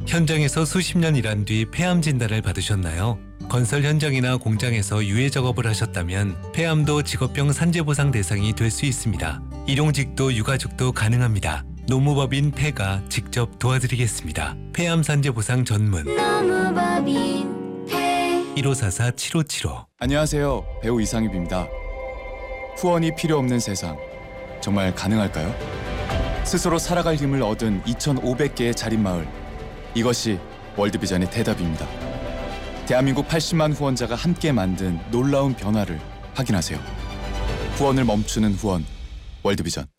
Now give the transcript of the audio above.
현장에서 수십 년 일한 뒤 폐암 진단을 받으셨나요? 건설 현장이나 공장에서 유해 작업을 하셨다면 폐암도 직업병 산재보상 대상이 될 수 있습니다. 일용직도 유가족도 가능합니다. 노무법인 폐가 직접 도와드리겠습니다. 폐암 산재보상 전문 노무법인 폐 1544-7575. 안녕하세요. 배우 이상입입니다. 후원이 필요 없는 세상, 정말 가능할까요? 스스로 살아갈 힘을 얻은 2,500개의 자립마을, 이것이 월드비전의 대답입니다. 대한민국 80만 후원자가 함께 만든 놀라운 변화를 확인하세요. 후원을 멈추는 후원, 월드비전.